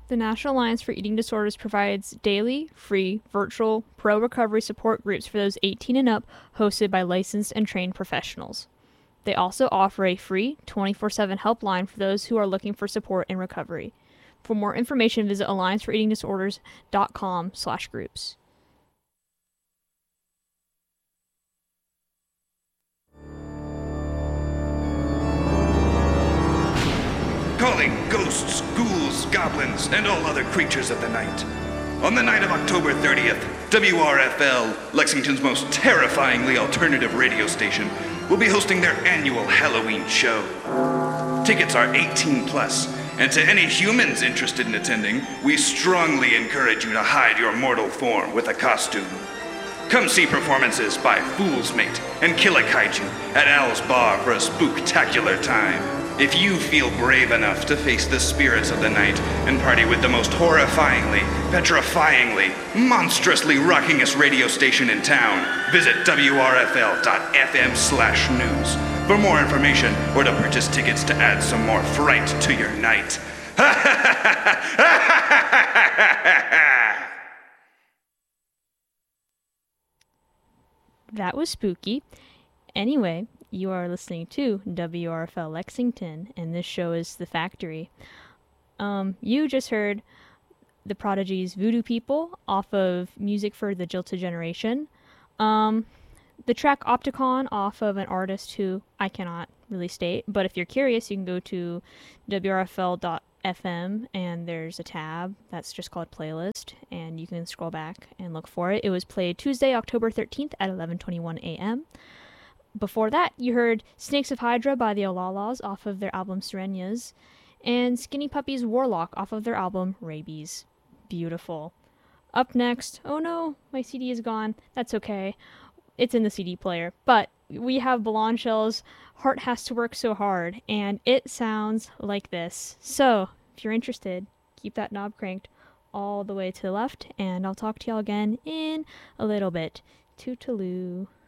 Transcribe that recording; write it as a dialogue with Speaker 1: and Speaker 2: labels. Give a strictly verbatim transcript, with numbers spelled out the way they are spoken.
Speaker 1: The National Alliance for Eating Disorders provides daily, free, virtual, pro recovery support groups for those eighteen and up, hosted by licensed and trained professionals. They also offer a free twenty-four seven helpline for those who are looking for support in recovery. For more information, visit alliance for eating disorders dot com slash groups.
Speaker 2: Calling ghosts, ghouls, goblins, and all other creatures of the night. On the night of October thirtieth, W R F L, Lexington's most terrifyingly alternative radio station, will be hosting their annual Halloween show. Tickets are eighteen plus, and to any humans interested in attending, we strongly encourage you to hide your mortal form with a costume. Come see performances by Fool's Mate and Killa Kaiju at Owl's Bar for a spooktacular time. If you feel brave enough to face the spirits of the night and party with the most horrifyingly, petrifyingly, monstrously rockingest radio station in town, visit W R F L dot F M slash news for more information or to purchase tickets to add some more fright to your night.
Speaker 1: That was spooky. Anyway, you are listening to W R F L Lexington, and this show is The Factory. Um, you just heard The Prodigy's Voodoo People off of Music for the Jilted Generation. Um, the track Opticon off of an artist who I cannot really state, but if you're curious, you can go to W R F L dot F M and there's a tab that's just called Playlist, and you can scroll back and look for it. It was played Tuesday, October thirteenth at eleven twenty-one a.m. Before that, you heard Snakes of Hydra by the Olalas off of their album Serenas, and Skinny Puppy's Warlock off of their album Rabies. Beautiful. Up next, oh no, my C D is gone. That's okay. It's in the C D player. But we have Balonshell's Heart Has to Work So Hard, and it sounds like this. So, if you're interested, keep that knob cranked all the way to the left, and I'll talk to y'all again in a little bit. Toodaloo.